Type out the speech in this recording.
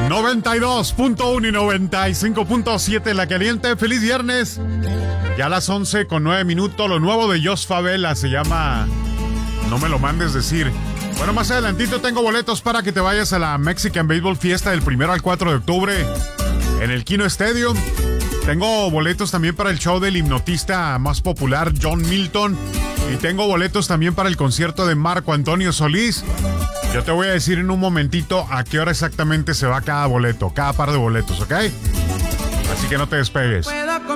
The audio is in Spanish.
92.1 y 95.7 La Caliente. Feliz viernes. Ya a las 11:09. Lo nuevo de Jos Favela se llama No me lo mandes decir. Bueno, más adelantito tengo boletos para que te vayas a la Mexican Baseball Fiesta del 1 al 4 de octubre en el Kino Stadium. Tengo boletos también para el show del hipnotista más popular, John Milton. Y tengo boletos también para el concierto de Marco Antonio Solís. Yo te voy a decir en un momentito a qué hora exactamente se va cada boleto, cada par de boletos, ¿ok? Así que no te despegues.